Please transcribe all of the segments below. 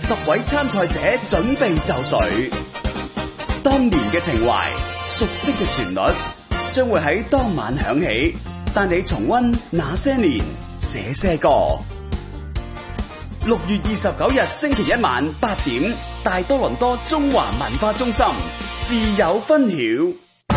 10位參賽者準備就緒，當年嘅情懷，熟悉嘅旋律，將會喺當晚響起，帶你重溫那些年這些歌。6月29日星期一晚8點，大多倫多中華文化中心自有分曉。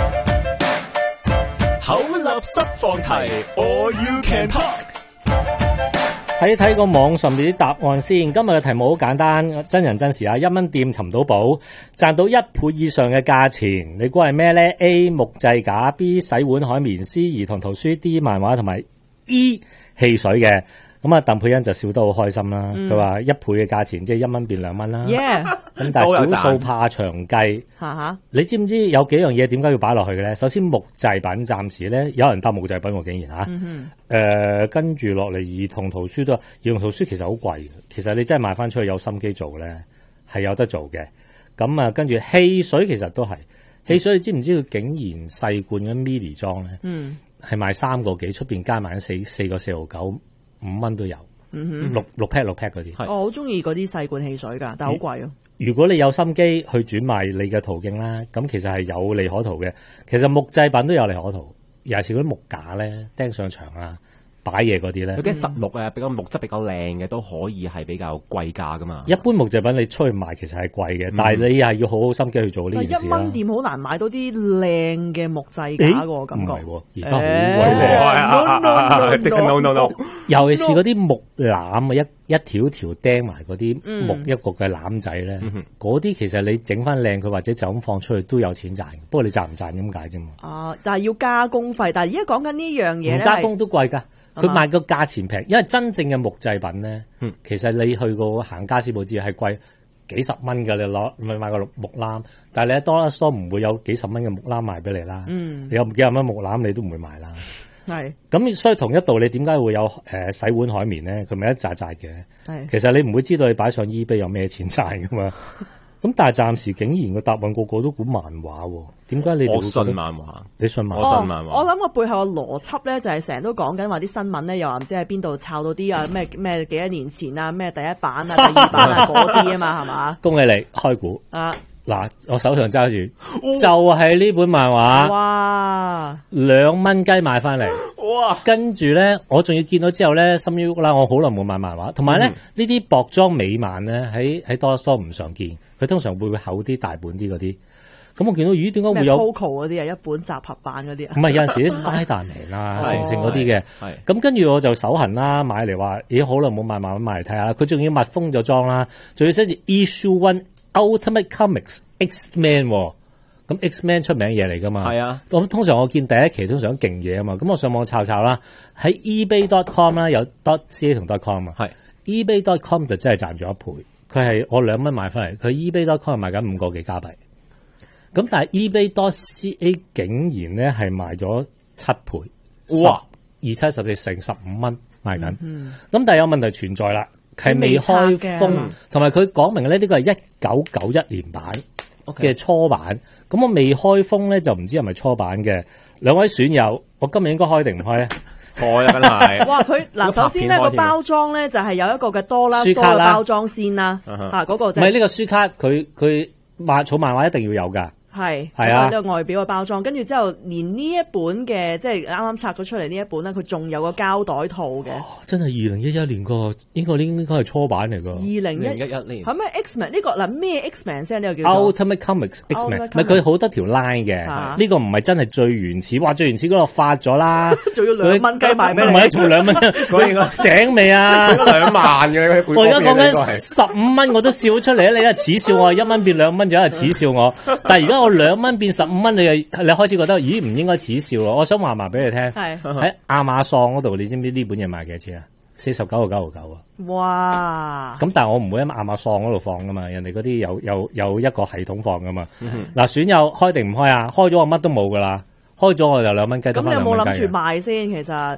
口立濕放題 ，All You Can Talk。 睇個網上面啲答案先。今日嘅題目好簡單，真人真事啊！1蚊店尋到寶，賺到1倍以上嘅價錢，你估係咩呢？ A 木製架， B 洗碗海綿，C 兒童圖書，D 漫畫，同埋 E 汽水嘅。咁啊，鄧佩欣就笑得好開心啦。佢話1倍嘅價錢，即係1蚊變2蚊啦。咁但係少數怕長計。你知唔知有幾樣嘢點解要擺落去嘅咧？首先木製品，暫時咧有人答木製品喎，竟然嚇。跟住落嚟兒童圖書都，兒童圖書其實好貴嘅。其實你真係賣翻出去有心機做咧，係有得做嘅。咁啊，跟住汽水其實都係汽水，你知唔知佢竟然細罐嘅 mini 裝咧？係賣3個幾，出邊加埋4個4.95 5蚊都有，6 pack 嗰啲。 我好中意嗰啲細罐汽水㗎，但係好貴啊。 如果你有心機去轉賣你嘅途徑啦，咁其實係有利可圖嘅。其實木製品都有利可圖，尤其是嗰啲木架咧，釘上牆啊，擺嘢嗰啲咧。 有啲實木啊，比較木質比較靚嘅都可以係比較貴價噶嘛。 一般木製品你出去賣其實係貴嘅，但係你係要好好心機去做呢件事啦。 1蚊店好難買到啲靚嘅木製架喎，感覺。 而家好貴喎。 No， 尤其是嗰啲木籃啊，一條條釘埋嗰啲木一個嘅籃仔咧，嗰啲其實你整翻靚佢或者就咁放出去都有錢賺，不過你賺唔賺咁解啫嘛。 但係要加工費，但係而家講緊呢樣嘢咧， 加工都貴㗎。佢賣個價錢平，因為真正嘅木製品咧，其實你去過行家私鋪知係貴幾十蚊㗎，你買個木籃，但係你喺多啦多唔會有幾十蚊嘅木籃賣俾你啦。你有幾十蚊木籃你都唔會買啦。 係咁，所以同一道理，點解會有洗碗海綿咧？佢咪一扎扎嘅。其實你唔會知道你擺上 eBay 有咩錢賺噶嘛。咁但係暫時竟然個答案個個都估漫畫喎。點解你哋會覺得？ 我信漫畫， 你信漫畫？ 我信漫畫。 我諗個背後嘅邏輯咧，就係成日都講緊話啲新聞咧，又話唔知喺邊度抄到啲啊咩幾多年前啊咩第一版啊第2版啊嗰啲啊嘛，係嘛？ 恭喜你開估嗱，我手上揸住就係呢本漫畫， 哇 ，2蚊雞買翻嚟， 哇！ 跟住咧，我仲要見到之後咧，心喐啦，我好耐冇買漫畫，同埋咧呢啲薄裝美漫咧喺多多唔常見，佢通常會厚啲大本啲嗰啲，咁我見到咦點解會有 Coco 嗰啲啊，一本集合版嗰啲啊？ 唔係有陣時啲 Spiderman 啊，成嗰啲嘅，咁跟住我就手痕啦，買嚟話咦好耐冇買漫畫買嚟睇下啦，佢仲要密封咗裝啦，仲要寫住 Issue 1。Ultimate Comics X-Men 咁 X-Men 出名嘢嚟噶嘛？係啊，咁通常我見第一期通常都勁嘢啊嘛，咁我上網抄啦，喺 eBay.com 啦有 .ca 同 .com 啊，係 eBay.com 就真係賺咗1倍，佢係我2蚊買翻嚟，佢 eBay.com 賣緊5個幾加幣，咁但係 eBay.ca 竟然咧係賣咗7倍，哇！2714乘15蚊賣緊，咁但係有問題存在啦。係未開封，同埋佢講明咧呢個係1991年版嘅初版，咁我未開封咧就唔知係咪初版嘅。兩位選友，我今日應該開定唔開咧？ 開啊，梗係。 哇！佢嗱，首先咧個包裝咧就係有一個嘅多啦書卡嘅包裝先啦，嗰個就唔係呢個書卡，佢儲漫畫一定要有㗎。係啊，呢個外表嘅包裝，跟住之後連呢一本嘅即係啱啱拆咗出嚟呢一本咧，佢仲有個膠袋套嘅。 真係2011年個，應該係初版嚟㗎。 2011年係咩 X-Men 呢個嗱咩 X-Men 先呢個叫 Ultimate Comics X-Men， 唔係佢好多條 line 嘅，呢個唔係真係最原始，哇！最原始嗰度發咗啦， 仲要2蚊雞賣俾你， 唔係仲2蚊，講醒未啊 ？2萬嘅， 我而家講緊15蚊，我都笑出嚟啊！你係恥笑我，1蚊變2蚊就係恥笑我，但係而家我2蚊變15蚊，你開始覺得咦唔應該恥笑咯？我想話埋俾你聽，喺亞馬遜嗰度，你知唔知呢本嘢賣幾多錢啊？49.99啊！ 哇！ 咁但係我唔會喺亞馬遜嗰度放噶嘛，人哋嗰啲有一個系統放噶嘛。嗱，選友開定唔開啊？開咗我乜都冇噶啦，開咗我就2蚊雞得翻2蚊雞。 咁你有冇諗住賣先？其實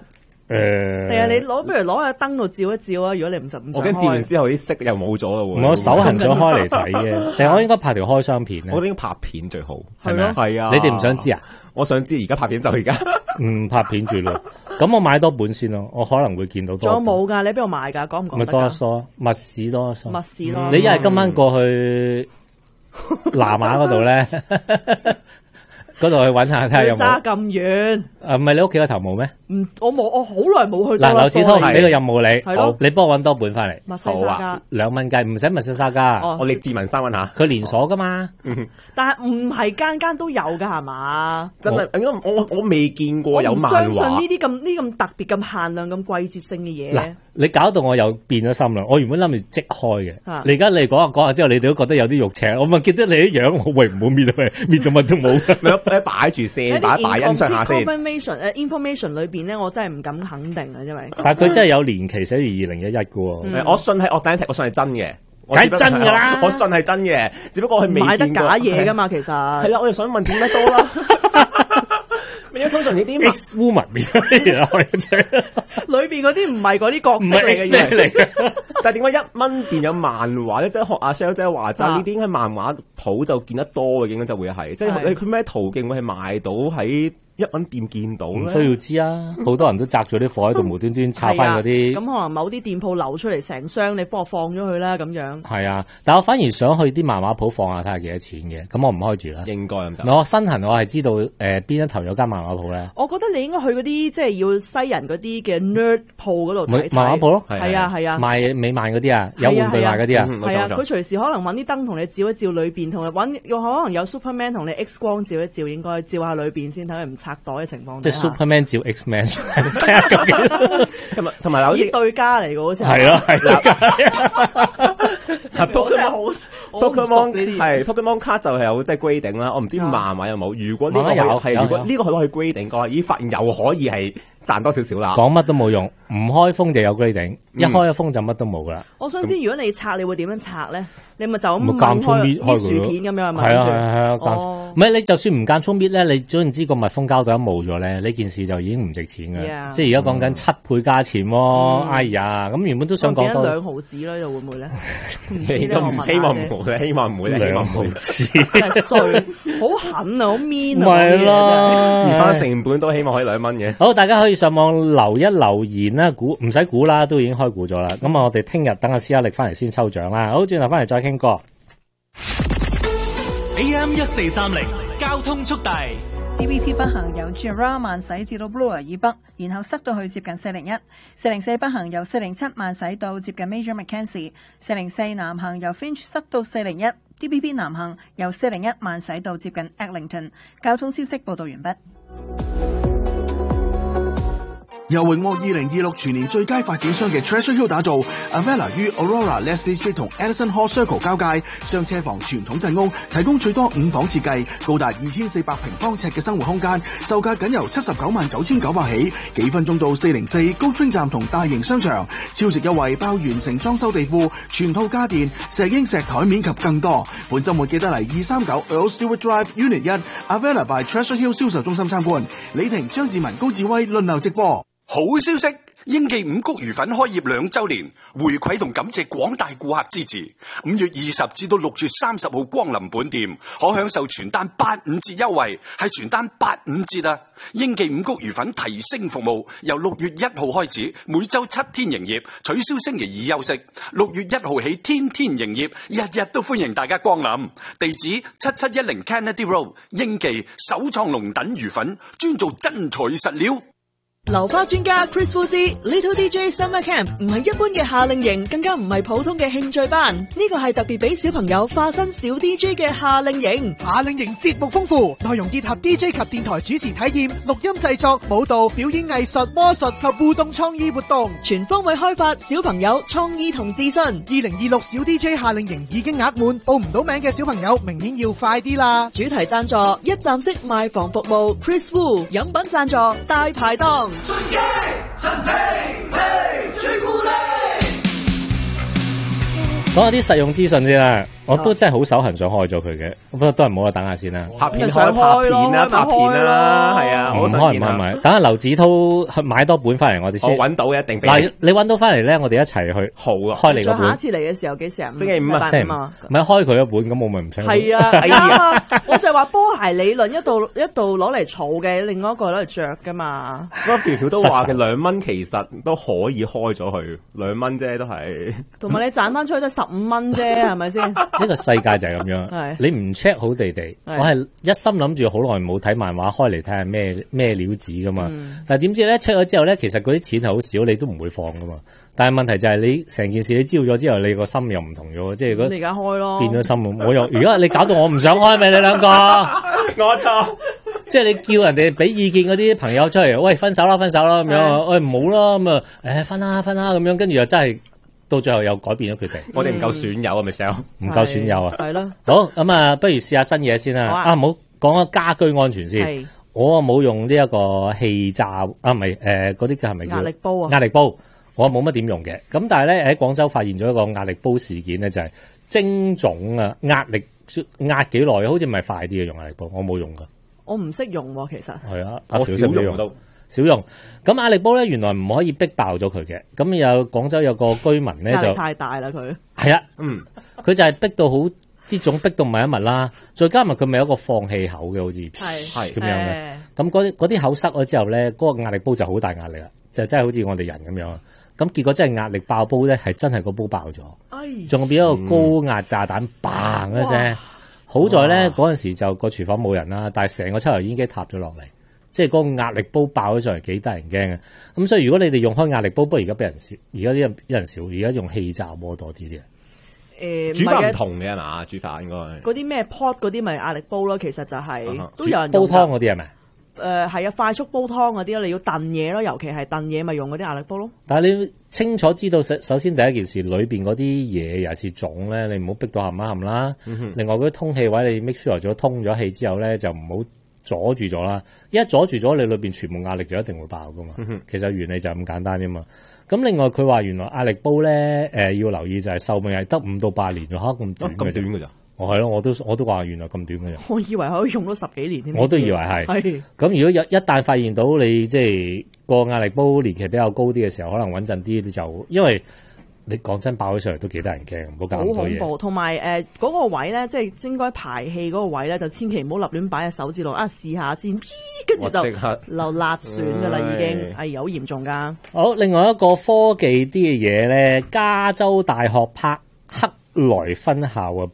定係你不如攞個燈度照一照啊！如果你唔想我驚照完之後啲色又冇咗啦喎。 我手痕想開嚟睇嘅，定係我應該拍條開箱片咧？ 我覺得應該拍片最好， 係咯係啊。 你哋唔想知啊？ 我想知，而家拍片就而家。 拍片住咯。咁我買多本先咯，我可能會見到多本。 仲有冇㗎？你喺邊度買㗎？講唔講咪得㗎？ 多一疏，密市多一疏。 密市咯。 你一係今晚過去南亞嗰度咧，嗰度去揾下睇下有冇。 揸咁遠。 唔係你屋企個頭冇咩？ 我冇，我好耐冇去過啦。 嗱，劉子通俾個任務你， 係咯你幫我揾多本翻嚟。 密西沙加 2蚊雞，唔使密西沙加。 哦我哋自問3蚊嚇。 佢連鎖噶嘛？ 但係唔係間間都有㗎係嘛？ 真係，因為我未見過有我唔漫相信呢畫。 啲咁特別、咁限量、咁季節性嘅嘢。 嗱，你搞到我又變咗心啦！我原本諗住即開嘅， 啊你而家你講下之後，你哋都覺得有啲肉赤，我咪見得你啲樣，我喂唔好搣咗佢，搣咗乜都冇。 咪擺住先，擺欣賞下先。 information 裏邊咧，我真係唔敢肯定啊，因為但係佢真係有年期寫住2011嘅喎。 我信係 authentic，我信係真嘅。 梗係真㗎啦我信係真嘅，只不過我係未買得見過假嘢㗎嘛，其實係啦，我哋想問點解多啦？因為通常呢啲 X woman 變咗咩啊？ 裏邊嗰啲唔係嗰啲角色嚟嘅咩嘢。 嚟嘅？ 但係點解1蚊店有漫畫咧？即係學阿 Shell 姐話齋， 啊呢啲應該漫畫鋪就見得多嘅，應該就會係，即係係佢咩途徑會係賣到喺1蚊店見到咧？ 唔需要知啊！好多人都擲咗啲貨喺度，無端端抄翻嗰啲。 咁可能某啲店鋪流出嚟成箱，你幫我放咗佢啦咁樣。 係啊，但我反而想去啲漫畫鋪放下睇下幾多錢嘅，咁我唔開住啦。 應該咁就唔係我身痕，我係知道邊一頭有間漫畫鋪咧。 我覺得你應該去嗰啲即係要西人嗰啲嘅 nerd 鋪嗰度睇睇。 漫畫鋪咯， 係啊係啊。 賣美漫嗰啲啊，有玩具賣嗰啲啊。 係啊，佢隨時可能揾啲燈同你照一照裏邊，同你揾可能有 Superman 同你 X 光照一照，應該照下裏邊先，睇佢唔拆袋嘅情況。 即係 Superman 照 X-Man，睇下究竟同埋好似啲對家嚟嘅好似係咯係咯。 Pokemon 係 Pokemon 卡就係有即係 grading 啦，我唔知漫畫有冇。如果呢個係如果呢個可以 grading 嘅話，咦發現又可以係賺多少少啦。 講乜都冇用，唔開封就有 grading，一開咗封就乜都冇噶啦。 我想知如果你拆，你會點樣拆咧？你咪就咁間中搣開薯片咁樣係咪？ 係啊係啊，唔係你就算唔間中搣咧，你總然之個密封膠袋一冇咗咧，呢件事就已經唔值錢嘅。即係而家講緊7倍價錢喎，哎呀，咁原本都想講多 2毫子啦，又會唔會咧？ 希望唔會，希望唔會 ，2毫子， 真係衰，好狠啊，好 mean 啊！ 咪咯， 而翻成本都希望可以2蚊嘅。 好，大家可以上網留言啦，估唔使估啦，都已經開估咗啦。咁我哋聽日等阿施雅力翻嚟先抽獎啦。好，轉頭翻嚟再傾過。 AM1430交通速遞。 DVP 北行由 Jura 慢駛至到 Bloor 以北，然後塞到去接近401；404北行由407慢駛到接近 Major Mackenzie；404南行由 Finch 塞到401；DVP 南行由401慢駛到接近 Eglinton。交通消息報道完畢。 由榮獲2026全年最佳發展商嘅 Treasure Hill 打造 ，Avella 於 Aurora Leslie Street 同 Edison Hall Circle 交界，雙車房傳統鎮屋，提供最多5房設計，高達2400平方尺嘅生活空間，售價僅由799900起，幾分鐘到404高 Train 站同大型商場，超值優惠包完成裝修地庫、全套家電、石英石台面及更多。本週末記得嚟239 Earl Stewart Drive Unit 1 Avella by Treasure Hill 銷售中心參觀。李婷、張志文、高志威輪流直播。 好消息！英記五穀魚粉開業2週年，回饋同感謝廣大顧客支持。5月20至到6月30號光臨本店，可享受全單85折優惠，係全單85折啊！英記五穀魚粉提升服務，由6月1號開始，每週7天營業，取消星期2休息。6月1號起，天天營業，日日都歡迎大家光臨。地址7710 Kennedy Road， 英記首創龍躉魚粉，專做真材實料。 流花專家 Chris Wu 之 Little DJ Summer Camp 唔係一般嘅夏令營，更加唔係普通嘅興趣班，呢個係特別俾小朋友化身小 DJ 嘅夏令營。 夏令營節目豐富，內容結合 DJ 及電台主持體驗、錄音製作、舞蹈、表演藝術、魔術及互動創意活動， 全方位開發小朋友創意同自信。 2026小 DJ 夏令營已經額滿，報唔到名嘅小朋友明年要快啲啦！ 主題贊助一站式賣房服務 Chris Wu， 飲品贊助大排檔。 順機陳皮皮朱古力。 講下啲實用資訊先啦。 我都真係好手痕想開咗佢嘅，不過都係冇得等下先啦。 拍片開拍片啦，拍片啦，係啊，我想見啊。 唔係，等下劉子濤買多本翻嚟，我哋先。 我揾到一定俾嗱，你揾到翻嚟咧，我哋一齊去好啊， 開你嗰本。 再下一次嚟嘅時候幾時啊？ 星期五啊， 星期五啊，唔係開佢一本，咁我咪唔使。 係啊，啱啊！我就話波鞋理論一度攞嚟儲嘅，另外一個攞嚟着噶嘛。 嗰條條都話嘅2蚊，其實都可以開咗佢2蚊啫，都係。 同埋你賺翻出去都15蚊啫，係咪先？ 呢個世界就係咁樣，你唔 check 好地地，我係一心諗住好耐冇睇漫畫，開嚟睇下咩料子噶嘛。但係點知咧 check 咗之後咧，其實嗰啲錢係好少，你都唔會放噶嘛。但係問題就係你成件事你知道咗之後，你個心又唔同咗，即係你而家開咯， 變咗心。我又如果你搞到我唔想開咪你兩個， 我錯。 即係你叫人哋俾意見嗰啲朋友出嚟，喂分手啦咁樣，喂唔好啦咁啊，分啦咁樣，跟住又真係。到最後又改變咗決定， 我哋唔夠損友啊，Michelle， 唔夠損友啊， 係咯。 好咁啊，不如試下新嘢先啦。唔好講咗家居安全先。我冇用呢一個氣炸唔係嗰啲叫係咪叫壓力煲啊？ 壓力煲我冇乜點用嘅。咁但係咧喺廣州發現咗一個壓力煲事件咧，就係蒸粽啊，壓力壓幾耐？好似唔係快啲嘅用壓力煲，我冇用噶。 我唔識用喎，其實係啊， 我少用都。 少用，咁壓力煲咧原來唔可以逼爆咗佢嘅，咁有廣州有個居民咧就太大啦佢， 係啊，佢就係逼到好啲種逼到唔係一密啦，再加埋佢咪有一個放氣口嘅，好似係咁樣嘅，咁嗰啲口塞咗之後咧，嗰個壓力煲就好大壓力啦，就真係好似我哋人咁樣，咁結果真係壓力爆煲咧，係真係個煲爆咗，仲變咗個高壓炸彈嘭一聲，好在咧嗰陣時就個廚房冇人啦，但係成個抽油煙機塌咗落嚟。即係嗰個壓力煲爆咗上嚟幾得人驚嘅，咁所以如果你哋用開壓力煲，不過而家俾人少，而家啲人少，而家用氣炸鍋多啲嘅。 煮法唔同嘅係嘛？煮法應該嗰啲咩 pot 嗰啲咪壓力煲咯，其實就係都有人煲湯嗰啲係咪？ 係啊，快速煲湯嗰啲你要燉嘢咯，尤其係燉嘢咪用嗰啲壓力煲咯。 但係你清楚知道首先第一件事裏邊嗰啲嘢尤其是粽咧，你唔好逼到冚一冚啦。另外嗰啲通氣位你 make sure 咗通咗氣之後咧，就唔好阻住咗啦，一阻住咗，你裏邊全部壓力就一定會爆噶嘛。其實原理就係咁簡單啫嘛。咁另外佢話原來壓力煲咧，要留意就係壽命係得5到8年就咁短嘅咋。係咯，我都話原來咁短嘅咋。 我以為可以用到10幾年添。 我都以為係。咁如果一旦發現到你即係個壓力煲年期比較高啲嘅時候，可能穩陣啲，你就因為。你講真爆起上嚟都幾得人驚，唔好搞咁多嘢。 好恐怖，同埋嗰個位咧，即係應該排氣嗰個位咧，就千祈唔好立亂擺隻手指落試下先，跟住就流辣損噶啦，已經係好嚴重噶。好， 另外一個科技啲嘅嘢咧，加州大學柏克萊分校啊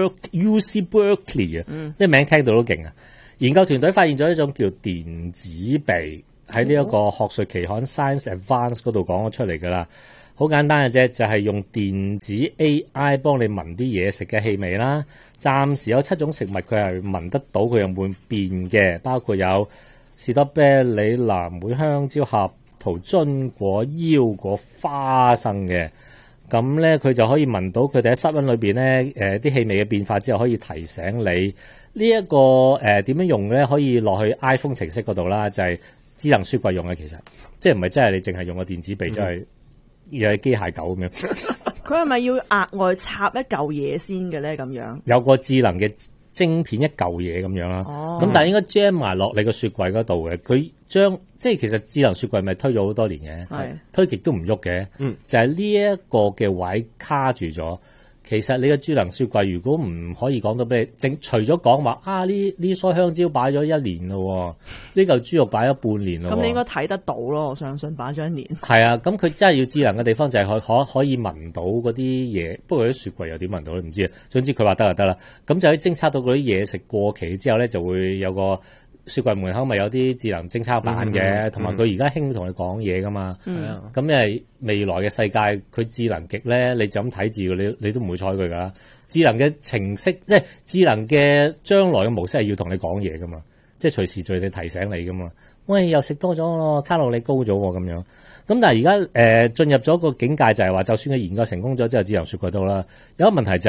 ，UC Berkeley 啊，呢個名聽到都勁啊！研究團隊發現咗一種叫電子鼻，喺呢一個學術期刊 Science Advance 嗰度講咗出嚟噶啦。好簡單嘅啫，就係用電子 AI 幫你聞啲嘢食嘅氣味啦。暫時有7種食物佢係聞得到，佢又會變嘅，包括有士多啤梨、藍莓、香蕉、合桃、榛果、腰果、花生嘅。咁咧佢就可以聞到佢哋喺室溫裏邊咧啲氣味嘅變化之後，可以提醒你呢一個點樣用咧，可以落去 iPhone 程式嗰度啦，就係智能雪櫃用嘅，其實即係唔係真係你淨係用個電子鼻，就係。又係機械狗咁樣， 佢係咪要額外插一嚿嘢先嘅咧？咁樣有個智能嘅晶片一嚿嘢咁樣啦。咁但係應該 jam 埋落你個雪櫃嗰度嘅。佢將即係其實智能雪櫃咪推咗好多年嘅，推極都唔喐嘅。就係呢一個嘅位卡住咗。其實你嘅智能雪櫃如果唔可以講到俾你，除咗講話呢梳香蕉擺咗1年咯，呢嚿豬肉擺咗半年咯。 咁你應該睇得到咯，我相信擺咗1年。 係啊，咁佢真係要智能嘅地方就係可以聞到嗰啲嘢，不過啲雪櫃又點聞到你唔知啊。總之佢話得就得啦，咁就可以偵測到嗰啲嘢食過期之後咧，就會有個雪櫃門口咪有啲智能偵測板嘅，同埋佢而家興同你講嘢噶嘛。咁因為未來嘅世界佢智能極咧，你就咁睇字你都唔會睬佢噶。智能嘅程式即係智能嘅將來嘅模式係要同你講嘢噶嘛，即係隨時隨地提醒你噶嘛。喂，又食多咗咯，卡路里高咗喎咁樣。咁但係而家進入咗個境界就係話，就算佢研究成功咗之後，智能雪櫃都好啦，有一個問題就係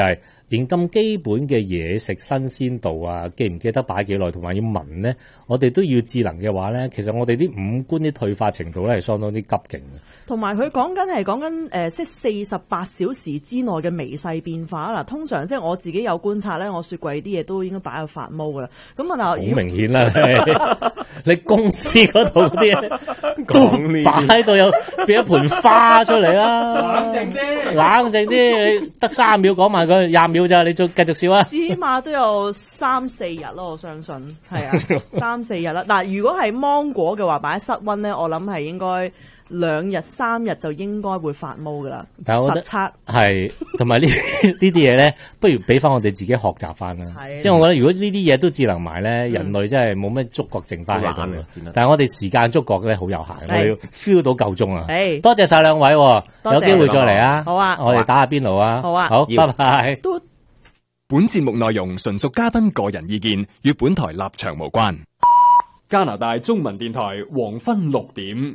連咁基本嘅嘢食新鮮度啊，記唔記得擺幾耐，同埋要聞咧，我哋都要智能嘅話咧，其實我哋啲五官啲退化程度咧係相當之急勁嘅。 同埋佢講緊即係48小時之內嘅微細變化啦。通常即係我自己有觀察咧，我雪櫃啲嘢都應該擺喺發毛噶啦。咁問下，好明顯啦，你公司嗰度啲嘢都擺到有變一盆花出嚟啦。冷靜啲，你得3秒講埋佢，20秒咋，你再繼續笑啊！ 至起碼都有3-4日咯，我相信係啊，3-4日啦。嗱，如果係芒果嘅話，擺喺室溫咧，我諗係應該2日3日就應該會發毛噶啦。實測係，同埋呢啲嘢咧，不如俾翻我哋自己學習翻啦。即係我覺得，如果呢啲嘢都智能埋咧，人類真係冇咩觸覺剩翻喺度。但係我哋時間觸覺咧好有限，我哋要 feel 到夠鐘啊！多謝晒兩位，有機會再嚟啊！ 好啊， 我哋打下邊爐啊！ 好啊， 好，拜拜。 本節目內容純屬嘉賓個人意見，與本台立場無關。加拿大中文電台黃昏6點，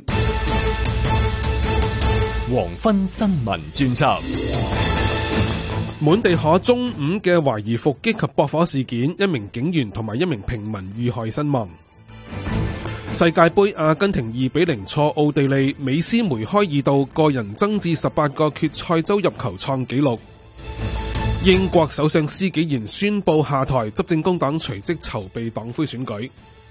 黃昏新聞專輯。 滿地可中午嘅懷疑伏擊及駁火事件，一名警員同埋一名平民遇害身亡。世界盃阿根廷2-0挫奧地利，美斯梅開二度，個人增至18個決賽周入球創紀錄。英國首相施紀賢宣布下台，執政工黨隨即籌備黨魁選舉。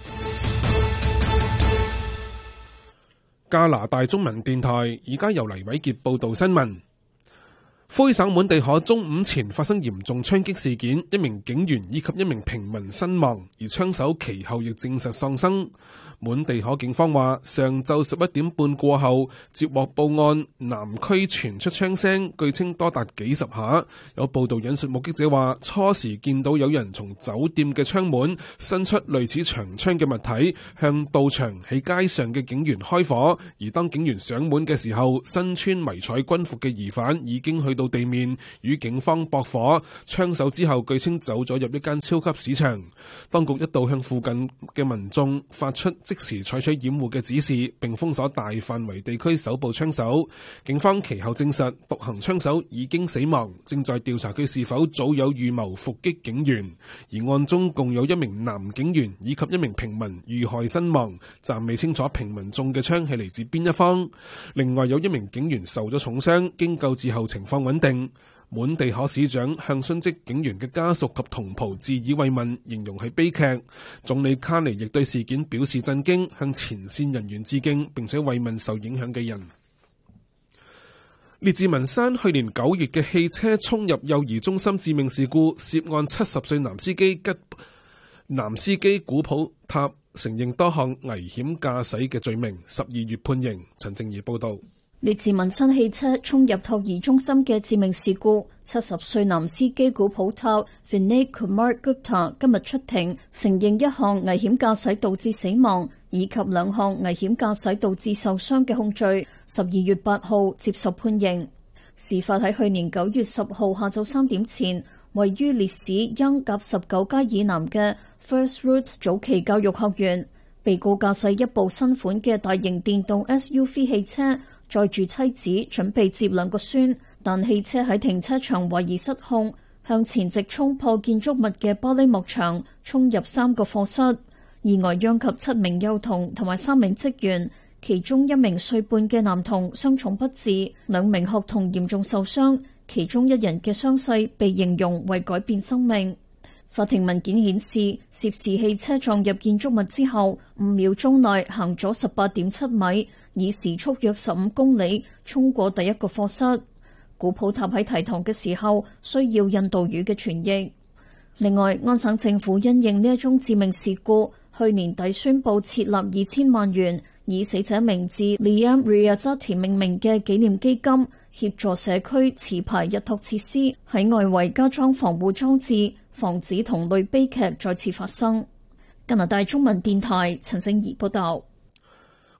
加拿大中文電台而家由黎偉傑報道新聞。魁省滿地可中午前發生嚴重槍擊事件，一名警員以及一名平民身亡，而槍手其後亦證實喪生。滿地可警方話，上晝11點半過後接獲報案，南區傳出槍聲，據稱多達幾十下。有報道引述目擊者話，初時見到有人從酒店嘅窗門伸出類似長槍嘅物體，向到場喺街上嘅警員開火。而當警員上門嘅時候，身穿迷彩軍服嘅疑犯已經去到地面與警方駁火。槍手之後據稱走咗入一間超級市場。當局一度向附近嘅民眾發出即時採取掩護嘅指示，並封鎖大範圍地區搜捕槍手。警方其後證實，獨行槍手已經死亡，正在調查佢是否早有預謀伏擊警員。而案中共有一名男警員以及一名平民遇害身亡，暫未清楚平民中嘅槍係嚟自邊一方。另外有一名警員受咗重傷，經救治後情況穩定。滿地可市長向殉職警員嘅家屬及同袍致以慰問，形容係悲劇。總理卡尼亦對事件表示震驚，向前線人員致敬，並且慰問受影響嘅人。列治文山去年9月嘅汽車衝入幼兒中心致命事故，涉案70歲男司機古普塔承認多項危險駕駛嘅罪名，12月判刑。陳靜怡報道。 列治文森汽車衝入托兒中心嘅致命事故，70歲男司機古普塔 Vinay Kumar Gupta 今日出庭，承認1項危險駕駛導致死亡以及2項危險駕駛導致受傷嘅控罪。12月8號接受判刑。事發喺去年9月10號下晝3點前，位於烈士恩甲19街以南嘅 First Roots 早期教育學園。被告駕駛一部新款嘅大型電動 SUV 汽車，載住妻子準備接2個孫，但汽車喺停車場懷疑失控，向前直衝破建築物嘅玻璃幕牆，衝入3個課室，意外殃及7名幼童同埋3名職員，其中1名歲半嘅男童傷重不治，2名學童嚴重受傷，其中1人嘅傷勢被形容為改變生命。法庭文件顯示，涉事汽車撞入建築物之後5秒鐘內行咗18.7米，以時速約15公里衝過第1個課室。古普塔喺提堂嘅時候需要印度語嘅傳譯。另外，安省政府因應呢一宗致命事故，去年底宣布設立2000萬元以死者名字 Liam Riazati 命名嘅紀念基金，協助社區持牌日托設施喺外圍加裝防護裝置，防止同類悲劇再次發生。加拿大中文電台陳靜怡報道。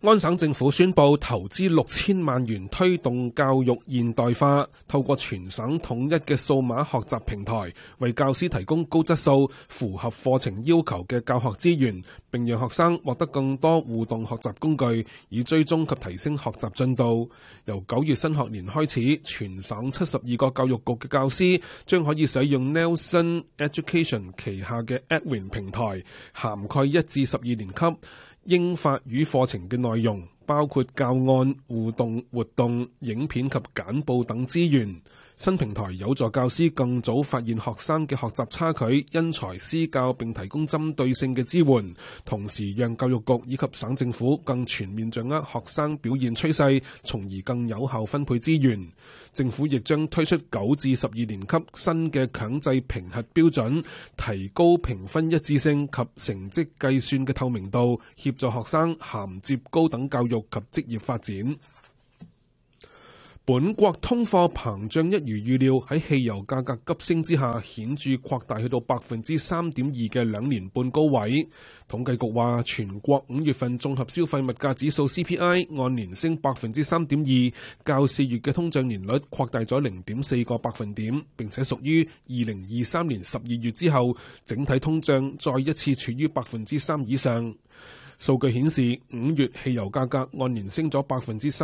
安省政府宣布投資6000萬元推動教育現代化，透過全省統一嘅數碼學習平台，為教師提供高質素、符合課程要求嘅教學資源，並讓學生獲得更多互動學習工具，以追蹤及提升學習進度。由9月新學年開始，全省72個教育局嘅教師將可以使用 Nelson Education 旗下嘅 Edwin 平台，涵蓋1至12年級英法語課程嘅內容，包括教案、互動活動、影片及簡報等資源。新平台有助教師更早發現學生嘅學習差距，因材施教並提供針對性嘅支援，同時讓教育局以及省政府更全面掌握學生表現趨勢，從而更有效分配資源。政府亦將推出9至12年級新嘅強制評核標準，提高評分一致性及成績計算嘅透明度，協助學生銜接高等教育及職業發展。本國通貨膨脹一如預料喺汽油價格急升之下，顯著擴大去到 3.2% 嘅2年半高位。統計局話，全國5月份綜合消費物價指數 CPI 按年升 3.2%， 較4月嘅通脹年率擴大咗 0.4個百分點，並且屬於2023年12月之後整體通脹再一次處於 3% 以上。數據顯示，5月汽油價格按年升咗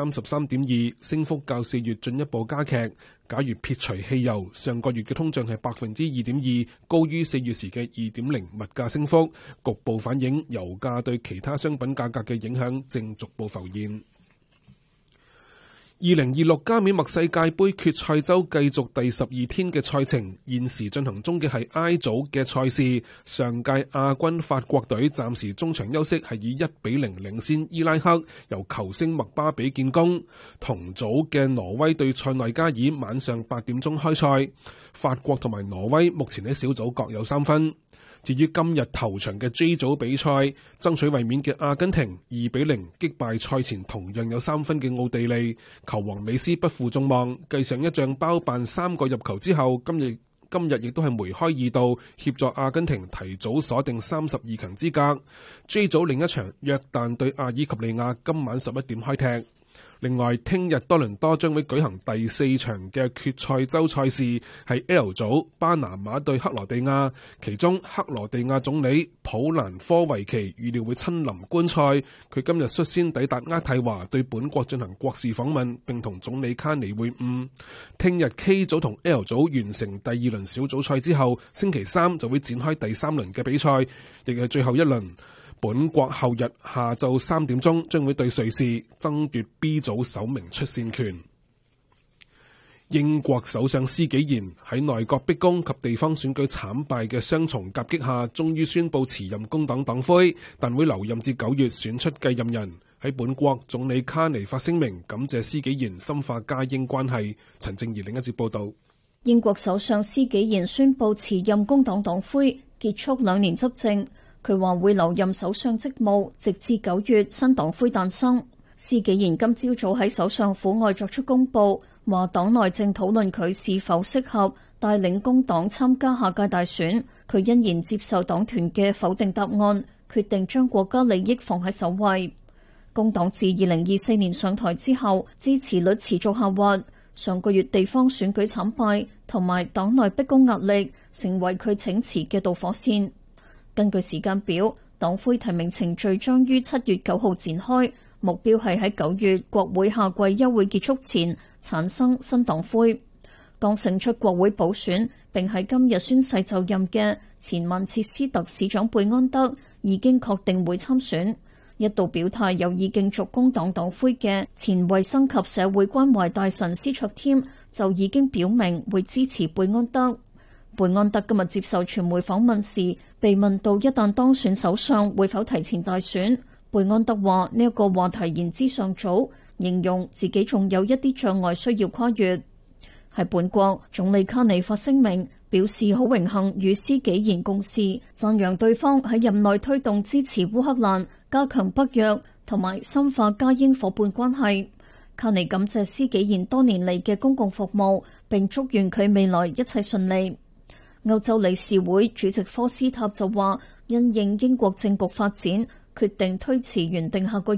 33.2%， 升幅較4月進一步加劇。假如撇除汽油，上個月嘅通脹係 2.2%， 高於4月時嘅 2.0% 物價升幅，局部反映油價對其他商品價格嘅影響正逐步浮現。2026加冕墨世界盃決賽周繼續第12天嘅賽程，現時進行中嘅係 I 組嘅賽事。上屆亞軍法國隊暫時中場休息，係以1-0領先伊拉克，由球星麥巴比建功。同組嘅挪威對塞內加爾晚上8點鐘開賽。法國同埋挪威目前喺小組各有3分。至於今日頭場嘅 J 組比賽，爭取衛冕嘅阿根廷2-0擊敗賽前同樣有3分嘅奧地利，球王美斯不負眾望，繼上一仗包辦3個入球之後，今日亦都係梅開二度，協助阿根廷提早鎖定32強資格。J 組另一場約旦對阿爾及利亞今晚11點開踢。另外，聽日多倫多將會舉行第4場嘅決賽周賽事，係 L 組巴拿馬對克羅地亞，其中克羅地亞總理普蘭科維奇預料會親臨觀賽。佢今日率先抵達渥太華，對本國進行國事訪問，並同總理卡尼會晤。聽日 K 組同 L 組完成第2輪小組賽之後，星期3就會展開第3輪嘅比賽，亦係最後一輪。本國後日下晝3點鐘將會對瑞士爭奪 B 組首名出線權。英國首相施紀賢喺內閣逼宮及地方選舉慘敗嘅雙重夾擊下，終於宣布辭任工黨黨魁，但會留任至9月選出繼任人。喺本國，總理卡尼發聲明感謝施紀賢深化加英關係。陳正儀另一節報道。 英國首相施紀賢宣布辭任工黨黨魁，結束2年執政。佢話會留任首相職務，直至9月新黨魁誕生。施紀賢今朝早喺首相府外作出公佈，話黨內正討論佢是否適合帶領工黨參加下屆大選。佢欣然接受黨團嘅否定答案，決定將國家利益放喺首位。工黨自2024年上台之後，支持率持續下滑。上個月地方選舉慘敗同埋黨內逼宮壓力，成為佢請辭嘅導火線。根據時間表，黨魁提名程序將於7月9號展開，目標係喺9月國會夏季休會結束前產生新黨魁。剛勝出國會補選並喺今日宣誓就任嘅前曼徹斯特市長貝安德已經確定會參選。一度表態有意競逐工黨黨魁嘅前衛生及社會關懷大臣斯卓添就已經表明會支持貝安德。貝安德今日接受傳媒訪問時，被問到一旦當選首相會否提前大選，貝安德話呢一個話題言之尚早，形容自己仲有一啲障礙需要跨越。喺本國，總理卡尼發聲明表示好榮幸與施紀賢共事，讚揚對方喺任內推動支持烏克蘭、加強北約同埋深化加英夥伴關係。卡尼感謝施紀賢多年嚟嘅公共服務，並祝願佢未來一切順利。歐洲理事會主席科斯塔就話，因應英國政局發展，決定推遲原定下個月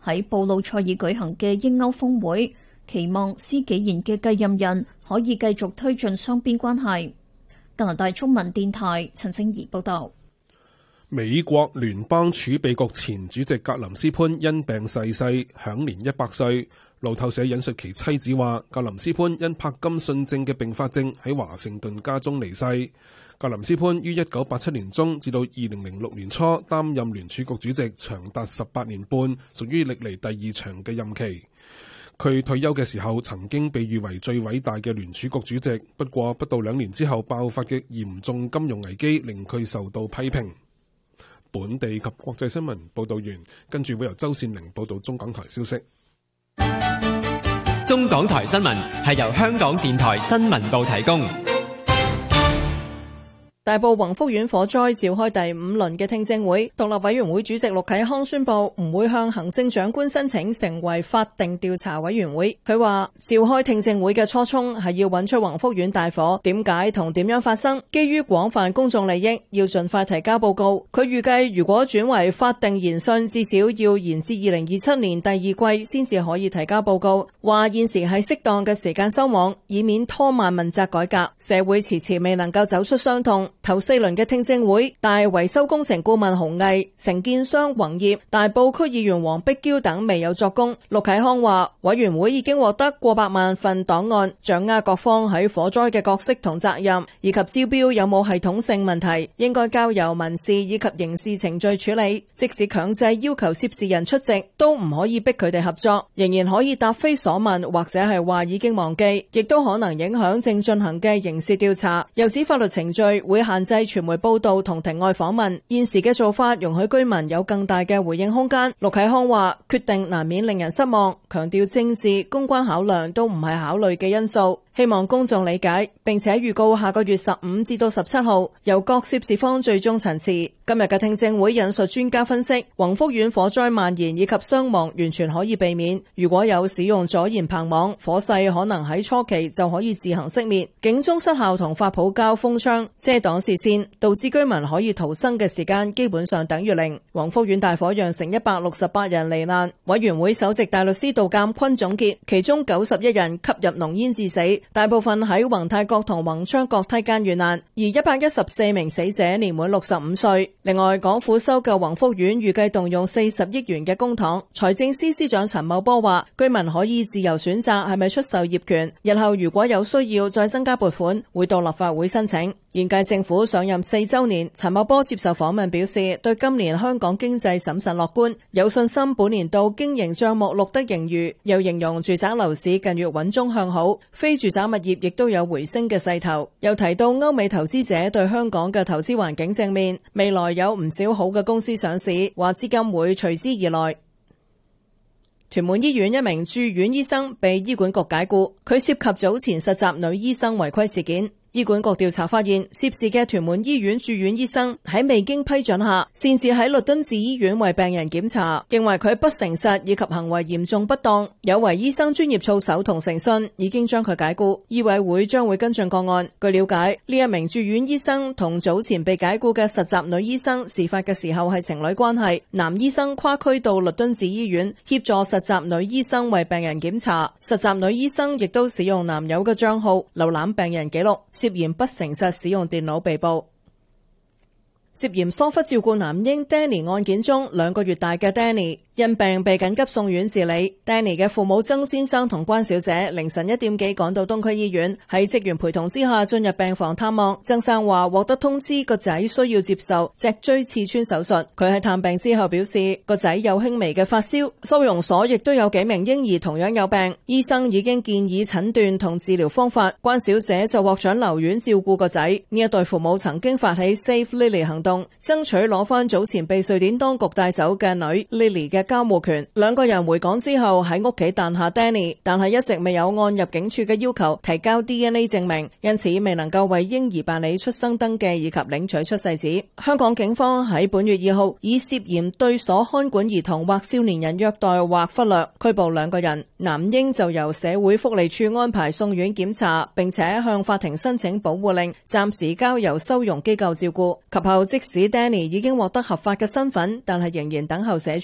喺布魯塞爾舉行嘅英歐峰會，期望施紀賢嘅繼任人可以繼續推進雙邊關係。加拿大中文電台陳靜怡報道。 美國聯邦儲備局前主席格林斯潘因病逝世，享年100歲。路透社引述其妻子話，格林斯潘因柏金遜症嘅併發症喺華盛頓家中離世。格林斯潘於1987年中至到2006年初擔任聯儲局主席，長達18年半，屬於歷嚟第2長嘅任期。佢退休嘅時候曾經被譽為最偉大嘅聯儲局主席，不過不到2年之後爆發嘅嚴重金融危機令佢受到批評。本地及國際新聞報道完，跟住會由周善玲報道中港台消息。 中港台新聞係由香港電台新聞部提供。 大埔宏福苑火災召開第5輪嘅聽證會，獨立委員會主席陸啟康宣布唔會向行政長官申請成為法定調查委員會。佢話召開聽證會嘅初衷係要揾出宏福苑大火點解同點樣發生，基於廣泛公眾利益，要盡快提交報告。佢預計如果轉為法定研訊，至少要延至2027年第2季先至可以提交報告。話現時係適當嘅時間收網，以免拖慢問責改革。社會遲遲未能夠走出傷痛。頭4輪嘅聽證會，大維修工程顧問洪毅、承建商宏業、大埔區議員黃碧嬌等未有作供。陸啟康話，委員會已經獲得過百萬份檔案，掌握各方喺火災嘅角色同責任，以及招標有冇系統性問題，應該交由民事以及刑事程序處理。即使強制要求涉事人出席，都唔可以逼佢哋合作，仍然可以答非所問，或者係話已經忘記，亦都可能影響正進行嘅刑事調查。又指法律程序會限制傳媒報道同庭外訪問，現時嘅做法容許居民有更大嘅回應空間。陸啟康話，決定難免令人失望，強調政治公關考量都唔係考慮嘅因素，希望公眾理解，並且預告下個月15至到17號由各涉事方最終陳詞。今日嘅聽證會引述專家分析，宏福苑火災蔓延以及傷亡完全可以避免，如果有使用阻燃棚網，火勢可能喺初期就可以自行熄滅。警鐘失效同發泡膠封窗遮擋視線，導致居民可以逃生嘅時間基本上等於0。宏福苑大火釀成168人罹難，委員會首席大律師杜鑑坤總結，其中91人吸入濃煙致死，大部分喺宏泰閣同宏昌閣梯間遇難，而114名死者年滿65歲。另外，港府收購宏福苑預計動用40億元嘅公帑，財政司司長陳茂波話，居民可以自由選擇係咪出售業權，日後如果有需要再增加撥款，會到立法會申請。現屆政府上任4週年，陳茂波接受訪問表示，對今年香港經濟審慎樂觀，有信心本年度經營帳目錄得盈餘，又形容住宅樓市近月穩中向好，非住宅物業亦都有回升嘅勢頭。又提到歐美投資者對香港嘅投資環境正面，未來有唔少好嘅公司上市，話資金會隨之而來。屯門醫院一名住院醫生被醫管局解僱，佢涉及早前實習女醫生違規事件。醫管局調查發現，涉事嘅屯門醫院住院醫生喺未經批准下，擅自喺律敦治醫院為病人檢查，認為佢不誠實以及行為嚴重不當，有違醫生專業操守同誠信，已經將佢解僱。醫委會將會跟進個案。據了解，呢一名住院醫生同早前被解僱嘅實習女醫生事發嘅時候係情侶關係，男醫生跨區到律敦治醫院協助實習女醫生為病人檢查，實習女醫生亦都使用男友嘅賬號瀏覽病人記錄，涉嫌不誠實使用電腦被捕。涉嫌疏忽照顧男嬰 Danny 案件中，2個月大嘅 Danny 因病被緊急送院治理。Danny 嘅父母曾先生同關小姐凌晨1點幾趕到東區醫院，喺職員陪同之下進入病房探望。曾生話獲得通知個仔需要接受脊椎刺穿手術。佢喺探病之後表示，個仔有輕微嘅發燒，收容所亦都有幾名嬰兒同樣有病，醫生已經建議診斷同治療方法。關小姐就獲准留院照顧個仔。呢一對父母曾經發起 Save Lily 行動，爭取攞翻早前被瑞典當局帶走嘅女 Lily 嘅監護權。2個人回港之後喺屋企誕下 Danny， 但係一直未有按入境處嘅要求提交 DNA 證明，因此未能夠為嬰兒辦理出生登記以及領取出世紙。香港警方喺本月2號以涉嫌對所看管兒童或少年人虐待或忽略拘捕2個人，男嬰就由社會福利署安排送院檢查，並且向法庭申請保護令，暫時交由收容機構照顧。及後即使 Danny 已經獲得合法嘅身份，但係仍然等候社署評估。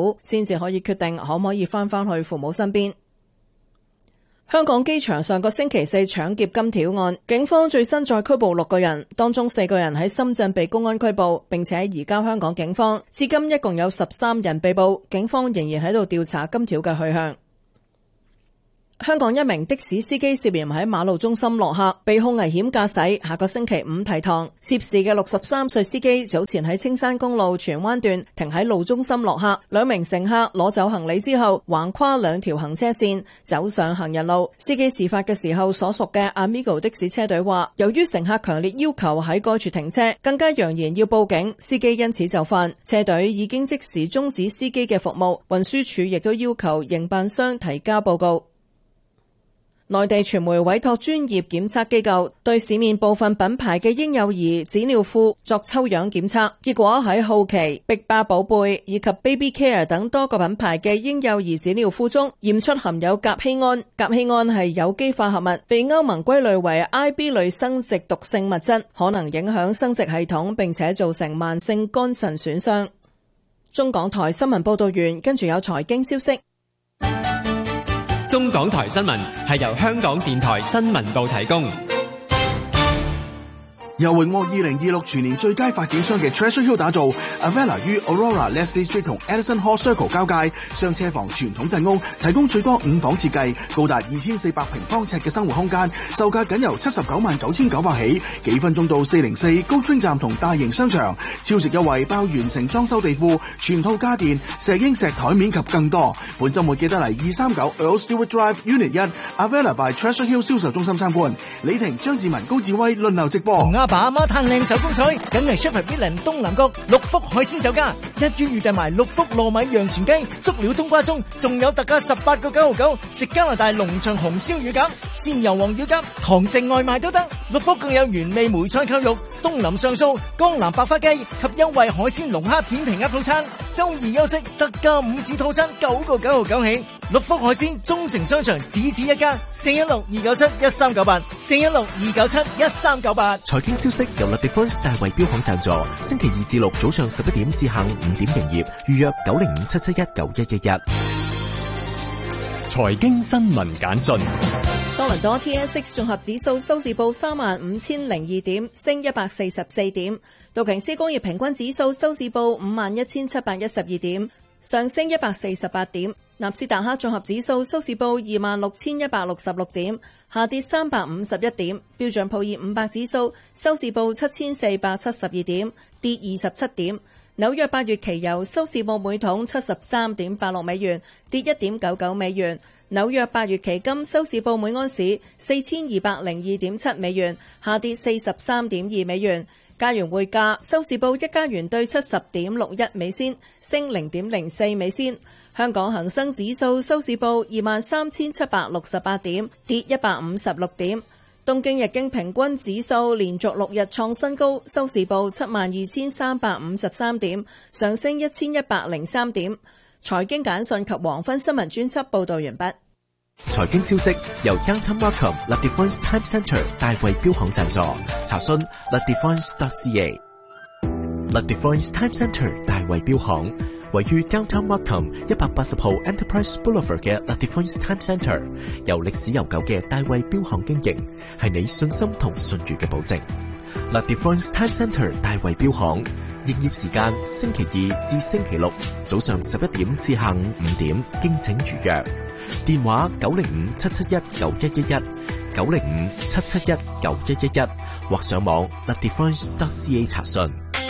苦，先至可以決定可唔可以翻去父母身邊。香港機場上個星期四搶劫金條案，警方最新再拘捕6個人，當中4個人喺深圳被公安拘捕，並且移交香港警方。至今一共有13人被捕，警方仍然喺度調查金條嘅去向。香港一名的士司機涉嫌喺馬路中心落客，被控危險駕駛，下個星期5提堂。涉事嘅63歲司機早前喺青山公路荃灣段停喺路中心落客，2名乘客攞走行李之後，橫跨2條行車線走上行人路。司機事發嘅時候所屬嘅 Amigo 的士車隊話，由於乘客強烈要求喺該處停車，更加揚言要報警，司機因此就範。車隊已經即時終止司機嘅服務，運輸署亦都要求營辦商提交報告。內地傳媒委託專業檢測機構對市面部分品牌嘅嬰幼兒紙尿褲作抽樣檢測，結果喺好奇、碧巴寶貝以及 Baby Care 等多個品牌嘅嬰幼兒紙尿褲中驗出含有甲酰胺。甲酰胺係有機化合物，被歐盟歸類為 IB 類生殖毒性物質，可能影響生殖系統，並且造成慢性肝腎損傷。中港台新聞報道完，跟住有財經消息。 中港台新聞係由香港電台新聞部提供。 由榮獲2026全年最佳發展商嘅 Treasure Hill 打造 Avella 於 Aurora Leslie Street 同 Edison Hall Circle 交界，雙車房傳統陣屋，提供最多5房設計，高達2400平方尺嘅生活空間，售價僅由799900起，幾分鐘到404高專站同大型商場，超值優惠包完成裝修地庫、全套家電、石英石台面及更多。本週末記得嚟239 Earl Stewart Drive Unit 1 Avella by Treasure Hill 銷售中心參觀。李婷、張志文、高志威輪流直播。 阿爸阿媽嘆靚手工菜，梗係 Chef Villain 東南角六福海鮮酒家，一於預訂埋六福糯米陽全雞、足料冬瓜盅，仲有特價18個9.99，食加拿大農場紅燒乳鴿、鮮油黃乳鴿，堂食外賣都得。六福更有原味梅菜扣肉、東林上素、江南白花雞及優惠海鮮龍蝦片皮鴨套餐。周二休息特價午市套餐9個9.99起。六福海鮮中城商場只一家，416-297-1398 416-297-1398。 財經消息由 The Difference 大衛標行贊助，星期2至6早上11點至下午5點營業，預約905-771-9111。 財經新聞簡訊。 多倫多 TSX 綜合指數收市報35,002點，升144點；道瓊斯工業平均指數收市報51,712點，上升148點；納斯達克綜合指數收市報26,166點，下跌351點；標準普爾500指數收市報7,472點，跌27點；紐約8月期油收市報每桶73.86美元，跌1.99美元。紐約8月期金收市報每盎司4202.7美元，下跌43.2美元。加元匯價收市報1加元兌70.61美仙，升0.04美仙。香港恒生指數收市報23,768點，跌156點。東京日經平均指數連續6日創新高，收市報72,353點，上升1103點。財經簡訊及黃昏新聞專輯報道完畢。 財經消息由 Downtown Markham The Difference Time Centre 大衛標行贊助，查詢 thedifference.ca。 The Difference Time Centre 大衛標行位於 Downtown Markham 180號 Enterprise Boulevard 嘅 The Difference Time Centre， 由歷史悠久嘅大衛標行經營，係你信心同信譽嘅保證。The Difference Time Centre 大衛標行營業時間星期2至星期6早上11點至下午5點，敬請預約。電話905-771-9111 905-771-9111，或上網 thedifference.ca 查詢。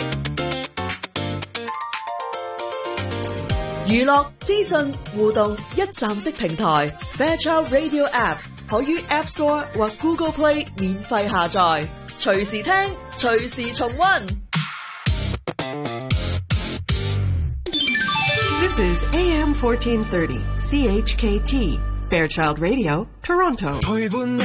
娛樂資訊互動一站式平台 Fairchild Radio App 可於 App Store 或 Google Play 免費下載，隨時聽，隨時重溫。 This is AM 1430 CHKT Fairchild Radio Toronto。